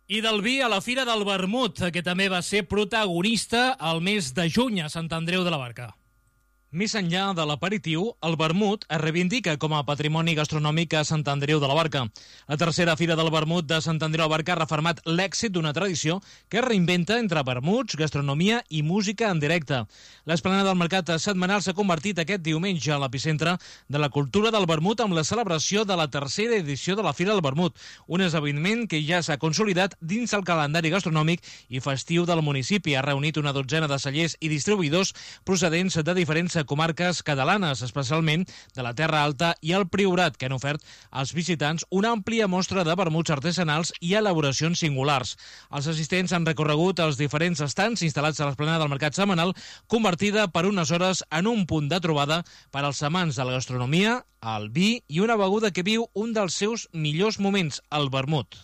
I del vi a la Fira del Vermut, que també va ser protagonista al mes de juny a Sant Andreu de la Barca. Més enllà de l'aperitiu, el vermut es reivindica com a patrimoni gastronòmic a Sant Andreu de la Barca. La tercera Fira del Vermut de Sant Andreu de la Barca ha refermat l'èxit d'una tradició que es reinventa entre vermuts, gastronomia i música en directe. L'esplanada del mercat setmanal s'ha convertit aquest diumenge a l'epicentre de la cultura del vermut amb la celebració de la tercera edició de la Fira del Vermut, un esdeveniment que ja s'ha consolidat dins el calendari gastronòmic i festiu del municipi. Ha reunit una dotzena de cellers i distribuïdors procedents de diferents comarques catalanes, especialment de la Terra Alta i el Priorat, que han ofert als visitants una àmplia mostra de vermuts artesanals i elaboracions singulars. Els assistents han recorregut els diferents estands instal·lats a l'esplanada del mercat setmanal, convertida per unes hores en un punt de trobada per als amants de la gastronomia, el vi i una beguda que viu un dels seus millors moments, el vermut.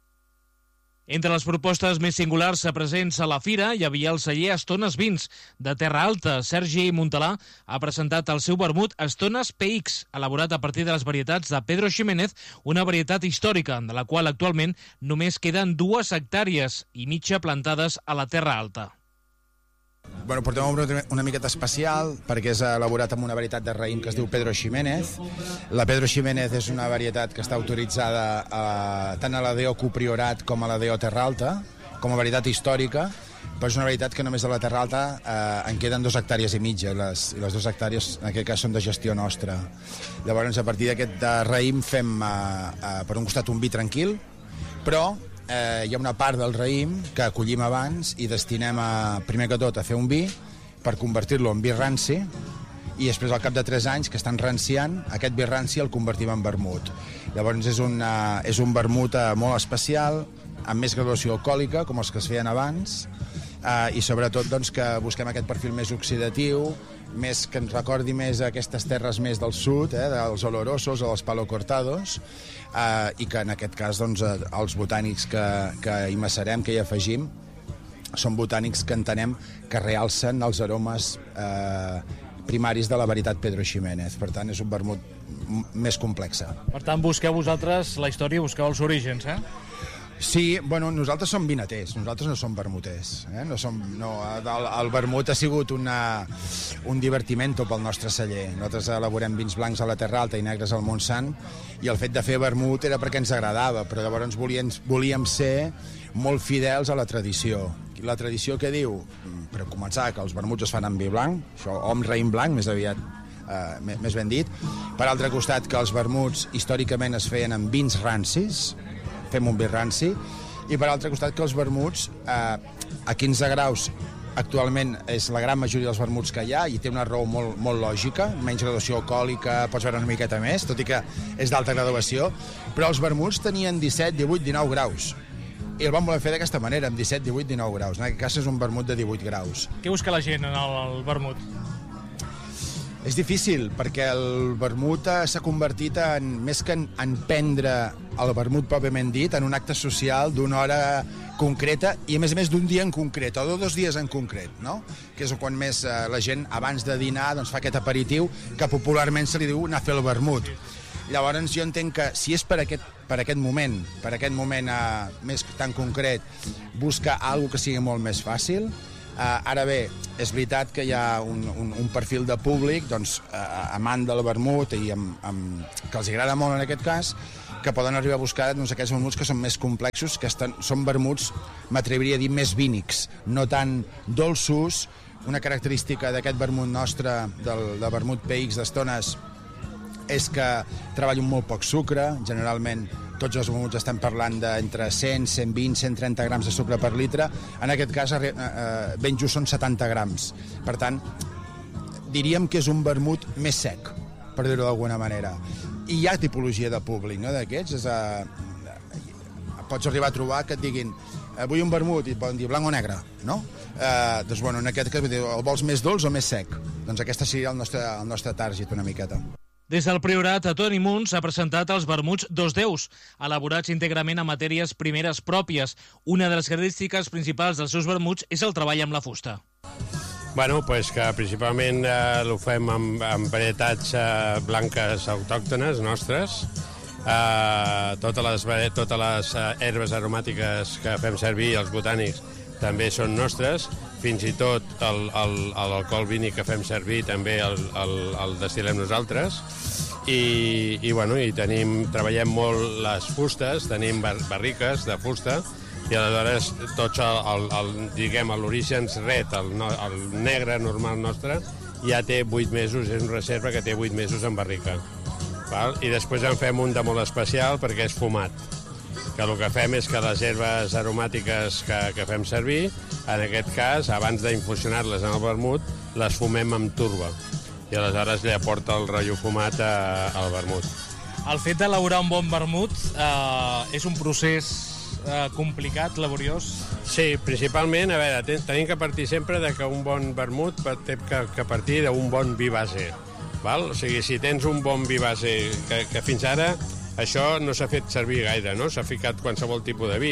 Entre les propostes més singulars presents a la fira hi havia el celler Estones Vins, de Terra Alta. Sergi Montalà ha presentat el seu vermut Estones PX, elaborat a partir de les varietats de Pedro Ximénez, una varietat històrica, de la qual actualment només queden 2 hectàrees i mitja plantades a la Terra Alta. Bueno, portem un brut una miqueta especial perquè és elaborat amb una varietat de raïm que es diu Pedro Ximénez. La Pedro Ximénez és una varietat que està autoritzada tant a la DO Priorat com a la DO Terra Alta, com a varietat històrica, però és una varietat que només a la Terra Alta en queden 2 hectàrees i mitja, i les 2 hectàrees en aquest cas són de gestió nostra. Llavors, a partir d'aquest raïm fem per un costat un vi tranquil, però hi ha una part del raïm que acollim abans i destinem primer que tot a fer un vi per convertir-lo en vi ranci, i després al cap de 3 anys que estan ranciant, aquest vi ranci el convertim en vermut. Llavors és un vermut molt especial, amb més graduació alcohòlica, com els que es feien abans, i sobretot doncs, que busquem aquest perfil més oxidatiu, més que ens recordi més aquestes terres més del sud, dels olorosos o dels palo cortados, i que en aquest cas doncs, els botànics que hi macerem, que hi afegim, són botànics que entenem que realcen els aromes primaris de la varietat Pedro Ximénez. Per tant, és un vermut més complex. Per tant, busqueu vosaltres la història, busqueu els orígens, Sí, bueno, nosaltres som vinaters, nosaltres no som vermuters. El vermut ha sigut un divertimento pel nostre celler. Nosaltres elaborem vins blancs a la Terra Alta i negres al Montsant, i el fet de fer vermut era perquè ens agradava, però llavors volíem ser molt fidels a la tradició. La tradició que diu, per començar, que els vermuts es fan amb vi blanc, això, o amb raïm blanc, més aviat, més ben dit. Per altre costat, que els vermuts històricament es feien amb vins rancis, fem un vi ranci, i per altre costat que els vermuts a 15 graus actualment és la gran majoria dels vermuts que hi ha, i té una raó molt lògica, menys graduació alcohòlica, pots veure una miqueta més, tot i que és d'alta graduació, però els vermuts tenien 17, 18, 19 graus, i el vam voler fer d'aquesta manera, amb 17, 18, 19 graus. En aquest cas és un vermut de 18 graus. Què busca la gent en el vermut? És difícil, perquè el vermut s'ha convertit més que en prendre el vermut pròpiament dit, en un acte social d'una hora concreta, i a més d'un dia en concret, o de 2 dies en concret, no? Que és quan més la gent abans de dinar doncs, fa aquest aperitiu que popularment se li diu anar a fer el vermut. Llavors jo entenc que si és per aquest moment més tan concret, busca alguna que sigui molt més fàcil. Ara bé, és veritat que hi ha un perfil de públic doncs, amant del vermut i que els agrada molt en aquest cas, que poden arribar a buscar doncs, aquests vermuts que són més complexos, que són vermuts, m'atreviria a dir, més vínics, no tan dolços. Una característica d'aquest vermut nostre, del vermut PX d'Estones, és que treballo amb molt poc sucre. Generalment tots els vermuts estan parlant d'entre 100, 120, 130 grams de sucre per litre. En aquest cas ben just són 70 grams. Per tant, diríem que és un vermut més sec, per dir-ho d'alguna manera. I hi ha tipologia de públic, no, d'aquests. Pots arribar a trobar que et diguin vull un vermut, i et poden dir blanc o negre, no? Doncs bueno, en aquest cas el vols més dolç o més sec? Doncs aquesta seria el nostre target una miqueta. Des del Priorat, Toni Muns ha presentat els vermuts Dos Déus, elaborats íntegrament amb matèries primeres pròpies. Una de les característiques principals dels seus vermuts és el treball amb la fusta. Bueno, pues que principalment ho fem amb varietats blanques autòctones nostres, totes les herbes aromàtiques que fem servir, els botànics, també són nostres, fins i tot l'alcohol vínic que fem servir també el destil·lem nosaltres, i treballem molt les fustes, tenim barriques de fusta, i aleshores tots l'origen red, el negre normal nostre, ja té 8 mesos, és una reserva que té 8 mesos en barrica. Val? I després en fem un de molt especial perquè és fumat, que el que fem és que les herbes aromàtiques que fem servir, en aquest cas, abans d'infusionar-les en el vermut, les fumem amb turba, i aleshores li aporta el rotllo fumat al vermut. El fet d'elaborar un bon vermut és un procés complicat, laboriós? Sí, principalment, a veure, tenim que partir sempre de que un bon vermut té que partir d'un bon vi base. Val? O sigui, si tens un bon vi base, que fins ara això no s'ha fet servir gaire, no? S'ha ficat qualsevol tipus de vi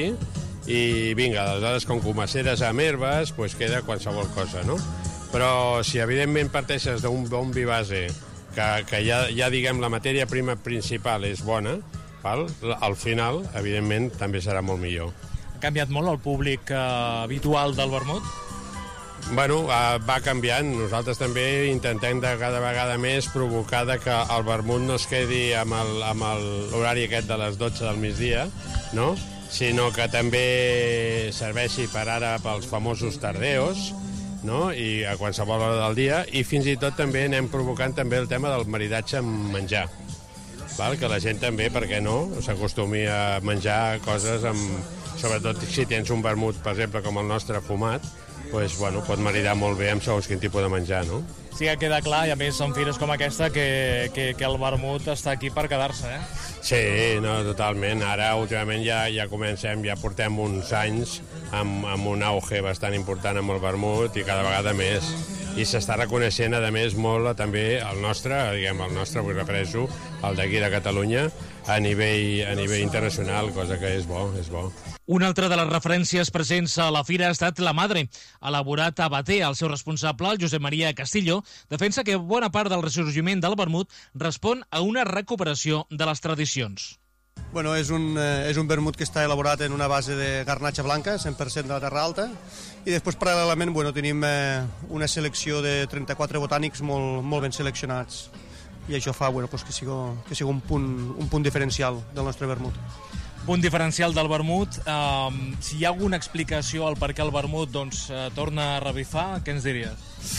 i vinga, aleshores com comaceres amb herbes, doncs queda qualsevol cosa, no? Però si evidentment parteixes d'un bon vi base, que ja diguem la matèria prima principal és bona, val? Al final, evidentment, també serà molt millor. Ha canviat molt el públic habitual del vermut? Bueno, va canviant. Nosaltres també intentem de cada vegada més provocar que el vermut no es quedi amb l'horari aquest de les 12 del migdia, no? Sinó que també serveixi per ara pels famosos tardeos, no? I a qualsevol hora del dia, i fins i tot també anem provocant també el tema del maridatge amb menjar. Val? Que la gent també, per què no, s'acostumi a menjar coses sobretot si tens un vermut, per exemple, com el nostre fumat, doncs, bueno, pot maridar molt bé amb segons quin tipus de menjar, no? Sí que queda clar, i a més en fires com aquesta, que el vermut està aquí per quedar-se, eh? Sí, no, totalment. Ara, últimament, ja comencem, ja portem uns anys amb un auge bastant important amb el vermut i cada vegada més. I s'està reconeixent, a més, molt també el nostre, vull represo, el d'aquí de Catalunya, a nivell internacional, cosa que és bo, és bo. Una altra de les referències presents a la fira ha estat la Madre. Elaborat a Bater, el seu responsable, el Josep Maria Castillo, defensa que bona part del ressorgiment del vermut respon a una recuperació de les tradicions. Bueno, és un vermut que està elaborat en una base de garnatxa blanca, 100% de la Terra Alta, i després, paral·lelament, tenim una selecció de 34 botànics molt ben seleccionats, i això fa que sigui un punt diferencial del nostre vermut. Punt diferencial del vermut. Si hi ha alguna explicació al per què el vermut torna a revifar, què ens diries?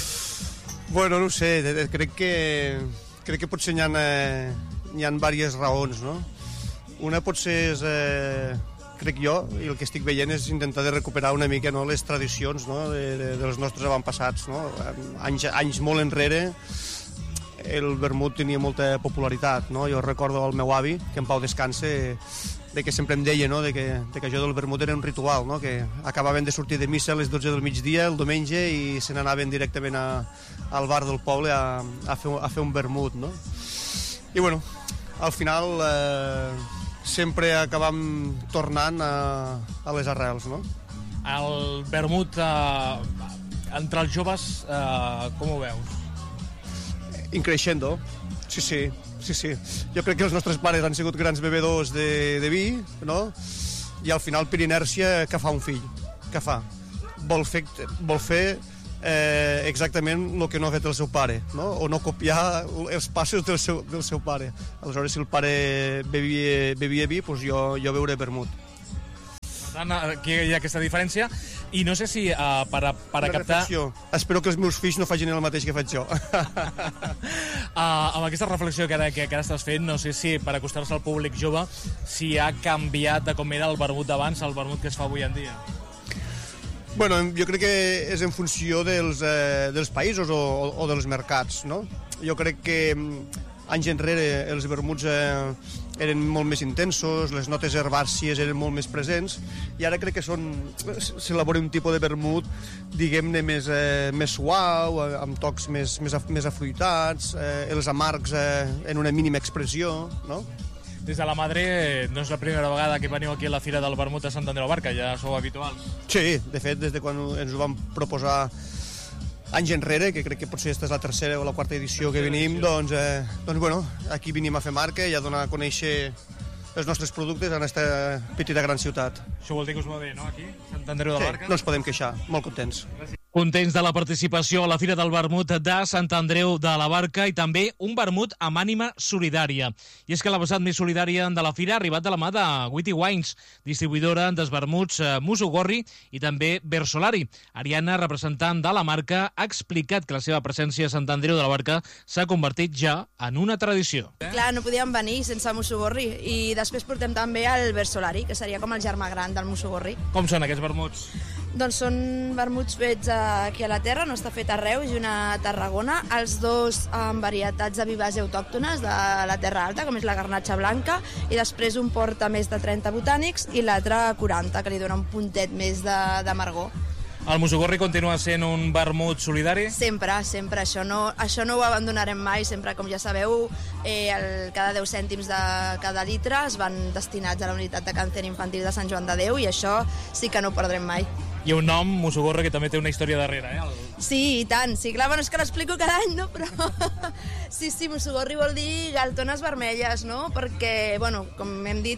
Bueno, no ho sé, crec que potser hi ha diverses raons, no? Una potser és, crec jo, i el que estic veient és intentar de recuperar una mica, no, les tradicions, no, dels nostres avantpassats, no? Anys molt enrere el vermut tenia molta popularitat, no? Jo recordo el meu avi, que en pau descanse, de que sempre em deia, no, de que això del vermut era un ritual, no? Que acabaven de sortir de missa a les 12 del migdia el diumenge i se n'anaven directament al bar del poble a fer un vermut, no? I bueno, al final sempre acabam tornant a les arrels, no? El vermut entre els joves, com ho veus? Increixendo, sí. Jo crec que els nostres pares han sigut grans bebedors de vi, no? I al final, per inèrcia, què fa un fill? Què fa? Vol fer exactament el que no ha fet el seu pare, no? O no copiar els passos del seu pare. Aleshores, si el pare bevia vi, doncs jo beuré vermut. Aquí hi ha aquesta diferència, i no sé si per a captar... Reflexió. Espero que els meus fills no facin el mateix que faig jo. Amb aquesta reflexió que ara estàs fent, no sé si per acostar-se al públic jove, si ha canviat de com era el vermut d'abans al vermut que es fa avui en dia. Bueno, jo crec que és en funció dels països o dels mercats, no? Jo crec que anys enrere els vermuts eren molt més intensos, les notes herbàcies eren molt més presents, i ara crec que s'elabora un tipus de vermut, diguem-ne, més suau, amb tocs més afruitats, els amargs en una mínima expressió, no? Des de la Madre no és la primera vegada que veniu aquí a la Fira del Vermut a Sant Andreu Barca, ja sou habituals. Sí, de fet, des de quan ens ho vam proposar anys enrere, que crec que potser aquesta és la tercera o la quarta edició que venim, doncs bueno, aquí venim a fer marca i a donar a conèixer els nostres productes en aquesta petita gran ciutat. Això vol dir que us va bé, no, aquí? Sant Andreu de la Barca? No ens podem queixar, molt contents. Contents de la participació a la Fira del Vermut de Sant Andreu de la Barca i també un vermut amb ànima solidària. I és que la vessant més solidària de la Fira ha arribat de la mà de Witty Wines, distribuïdora dels vermuts Musugorri i també Versolari. Ariana, representant de la marca, ha explicat que la seva presència a Sant Andreu de la Barca s'ha convertit ja en una tradició. Clar, no podíem venir sense Musugorri i després portem també el Versolari, que seria com el germà gran del Musugorri. Com són aquests vermuts? Doncs són vermuts fets aquí a la terra, no està fet a Reus i una a Tarragona, els dos amb varietats de vivàs autòctones de la Terra Alta, com és la garnatxa blanca, i després un porta més de 30 botànics i l'altre 40, que li dona un puntet més d'amargor. El Musugorri continua sent un vermut solidari? Sempre, això no ho abandonarem mai, sempre, com ja sabeu, cada 10 cèntims de cada litre es van destinats a la unitat de càncer infantil de Sant Joan de Déu i això sí que no ho perdrem mai. Hi ha un nom, Musugorri, que també té una història darrere, Sí, i tant, sí, clar, bueno, és que l'explico cada any, no? Però sí, Musugorri vol dir galtones vermelles, no? Perquè, bueno, com hem dit,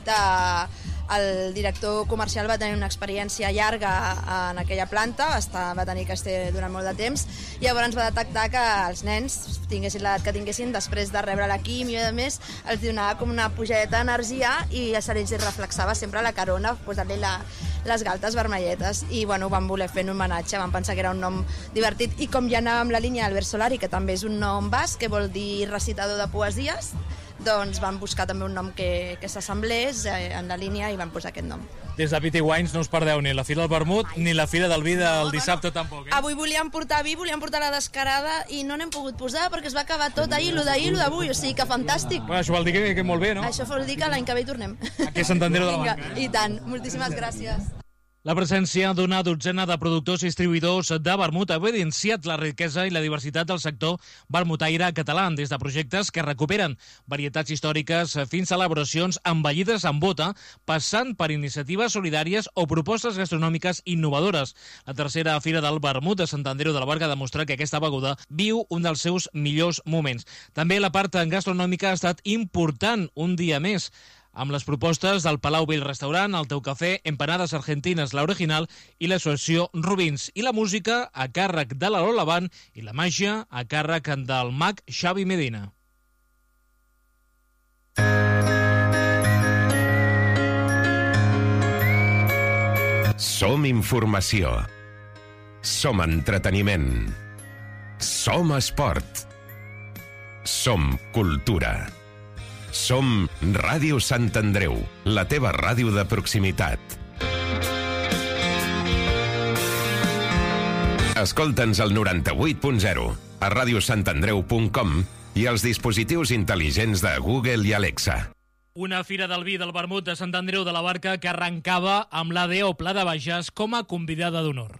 el director comercial va tenir una experiència llarga en aquella planta, va tenir que estar durant molt de temps, i llavors va detectar que els nens, tinguessin l'edat que tinguessin, després de rebre la quimio i a més, els donava com una pujadeta d'energia i a se'ls reflexava sempre la carona, posant-li les galtes vermelletes, i bueno, van voler fer un homenatge, van pensar que era un nom divertit, i com ja anàvem la línia del Versolari, que també és un nom basc, que vol dir recitador de poesies, doncs van buscar també un nom que s'assemblés en la línia i van posar aquest nom. Des de Witty Wines no us perdeu ni la Fira del Vermut ni la Fira del Vi del dissabte tampoc, Avui volíem portar vi, volíem portar la descarada i no n'hem pogut posar perquè es va acabar tot ahir, lo d'avui, o sigui que fantàstic. Bueno, això vol dir que molt bé, no? Això vol dir que l'any que ve hi tornem. Aquí a Sant Andreu de la Barca. I tant, moltíssimes gràcies. La presència d'una dotzena de productors i distribuïdors de vermut ha evidenciat la riquesa i la diversitat del sector vermutaire català, des de projectes que recuperen varietats històriques fins a elaboracions envellides amb bota, passant per iniciatives solidàries o propostes gastronòmiques innovadores. La tercera Fira del Vermut de Sant Andreu de la Barca demostra que aquesta beguda viu un dels seus millors moments. També la part gastronòmica ha estat important un dia més, amb les propostes del Palau Vell Restaurant, el Teu Cafè, Empanades Argentines, l'Original i l'associació Rubins. I la música a càrrec de la Lola Band i la màgia a càrrec del mag Xavi Medina. Som informació. Som entreteniment. Som esport. Som cultura. Som Ràdio Sant Andreu, la teva ràdio de proximitat. Escolta'ns al 98.0, a radiosantandreu.com i als dispositius intel·ligents de Google i Alexa. Una Fira del Vi del Vermut de Sant Andreu de la Barca que arrencava amb l'ADO Pla de Bages com a convidada d'honor.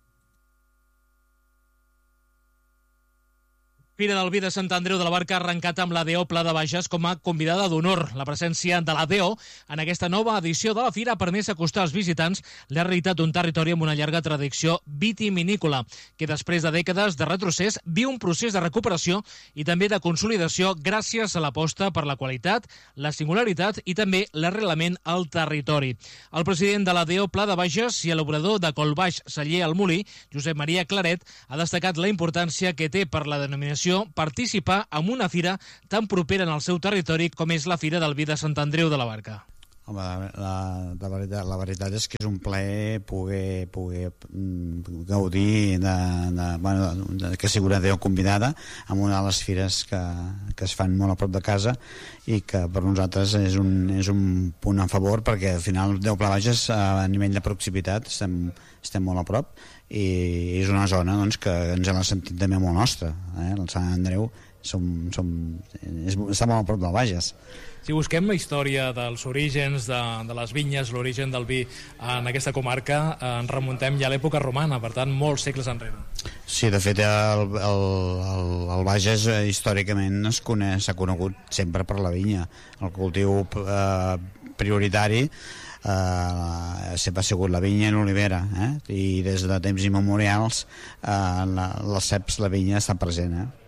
Fira del Vi de Sant Andreu de la Barca ha arrencat amb l'ADO Pla de Bages com a convidada d'honor. La presència de l'ADO en aquesta nova edició de la Fira ha permès acostar als visitants la realitat d'un territori amb una llarga tradició vitivinícola, que després de dècades de retrocés viu un procés de recuperació i també de consolidació gràcies a l'aposta per la qualitat, la singularitat i també l'arrelament al territori. El president de l'ADO Pla de Bages i elaborador de Colbaix Celler al Molí, Josep Maria Claret, ha destacat la importància que té per la denominació participar en una fira tan propera en el seu territori com és la Fira del Vi de Sant Andreu de la Barca. Home, la veritat és que és un plaer poder gaudir que sigui una Déu convidada en una de les fires que es fan molt a prop de casa i que per nosaltres és un punt a favor perquè al final Déu Pla Bages a nivell de proximitat estem molt a prop i és una zona doncs, que ens l'ha sentit també molt nostra. El Sant Andreu està molt a prop del Bages. Si busquem la història dels orígens de les vinyes, l'origen del vi en aquesta comarca, ens remuntem ja a l'època romana, per tant, molts segles enrere. Sí, de fet, el Bages històricament s'ha conegut sempre per la vinya. El cultiu prioritari sempre ha sigut la vinya i l'olivera, i des de temps immemorials les ceps, la vinya està present.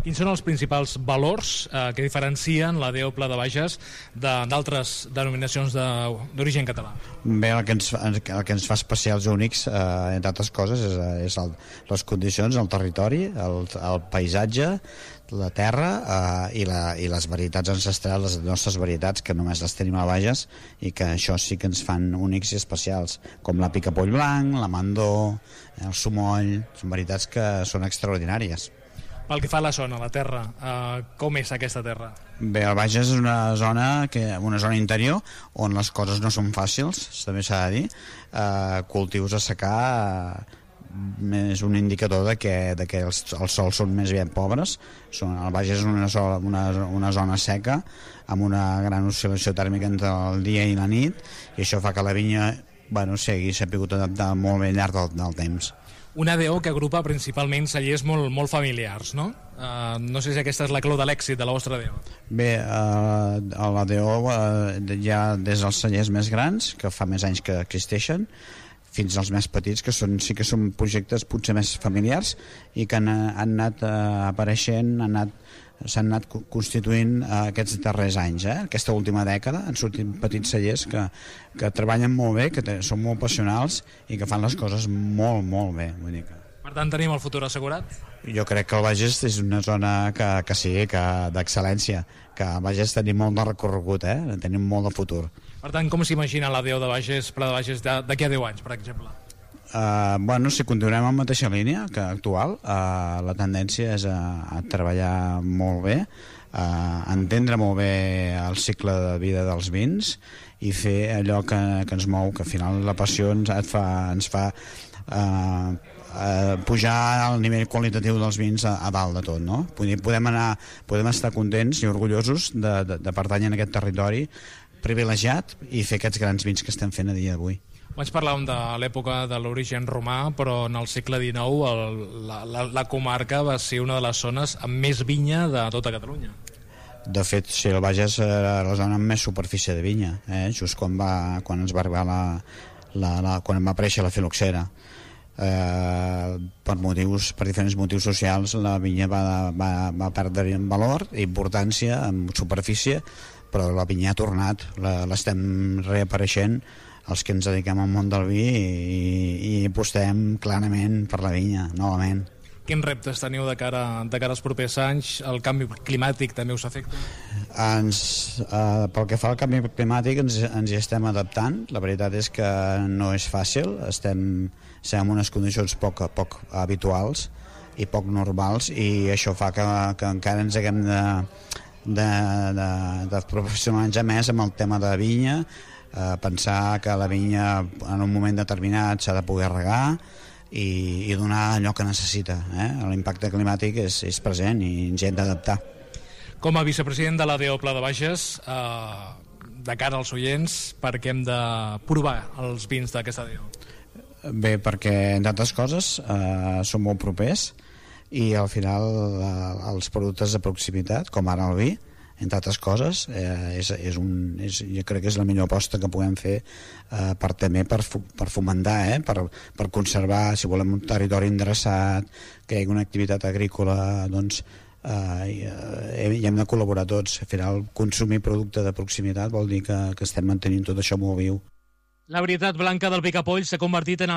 Quins són els principals valors que diferencien la DO Pla de Bages d'altres denominacions d'origen català? Bé, el que ens fa especials únics, entre altres coses, és les condicions, el territori, el paisatge, la terra i les varietats ancestrals, les nostres varietats, que només les tenim a Bages i que això sí que ens fan únics i especials, com la picapoll blanc, la mandó, el sumoll, són varietats que són extraordinàries. Pel que fa a la zona, la terra, com és aquesta terra? Bé, el Bages és una zona interior on les coses no són fàcils, també s'ha de dir. Cultius a secar és un indicador de que els sols són més ben pobres. El Bages és una zona seca amb una gran oscil·lació tèrmica entre el dia i la nit, i això fa que la vinya s'ha pogut adaptar molt bé al llarg del temps. Una DO que agrupa principalment cellers molt familiars, no? No sé si aquesta és la clau de l'èxit de la vostra DO. Bé, la DO hi ha des dels cellers més grans, que fa més anys que existeixen, fins als més petits, que sí que són projectes potser més familiars i que han anat apareixent, s'han anat constituint aquests darrers anys. Aquesta última dècada han sortit petits cellers que treballen molt bé, que són molt passionals i que fan les coses molt, molt bé. Vull dir que... Per tant, tenim el futur assegurat? Jo crec que el Bages és una zona que sí, d'excel·lència, que al Bages tenim molt de recorregut, tenim molt de futur. Per tant, com s'imagina la DO de Bages, Pla de Bages, d'aquí a 10 anys, per exemple? Si continuem en mateixa línia que actual, la tendència és a treballar molt bé, a entendre molt bé el cicle de vida dels vins i fer allò que ens mou, que al final la passió ens fa pujar al nivell qualitatiu dels vins a dalt de tot, no? Podem estar contents i orgullosos de pertànyer a aquest territori privilegiat i fer aquests grans vins que estem fent a dia d'avui. Abans parlàvem de l'època de l'origen romà, però en el segle XIX la comarca va ser una de les zones amb més vinya de tota Catalunya. De fet, sí, el Bages era la zona amb més superfície de vinya, just quan ens va arribar quan va aparèixer la filoxera. Per diferents motius socials la vinya va perdre en valor i importància en superfície, però la vinya ha tornat, l'estem reapareixent els que ens dediquem al món del vi i apostem clarament per la vinya novament. Quins reptes teniu de cara als propers anys? El canvi climàtic també us afecta? Pel que fa al canvi climàtic ens hi estem adaptant. La veritat és que no és fàcil, estem en unes condicions poc habituals i poc normals, i això fa que encara ens haguem de professionalitzar més amb el tema de vinya, pensar que la vinya en un moment determinat s'ha de poder regar i donar allò que necessita. L'impacte climàtic és present i ens hi hem d'adaptar. Com a vicepresident de la DO Pla de Bages, de cara als oients, per què hem de provar els vins d'aquesta DO? Bé, perquè, entre altres coses, són molt propers i al final els productes de proximitat, com ara el vi, entre altres coses, jo crec que és la millor aposta que podem fer també per fomentar, per conservar, si volem un territori endreçat, que hi hagi una activitat agrícola, doncs hi hem de col·laborar tots. Al final, consumir producte de proximitat vol dir que estem mantenint tot això molt viu. La varietat blanca del picapoll s'ha convertit en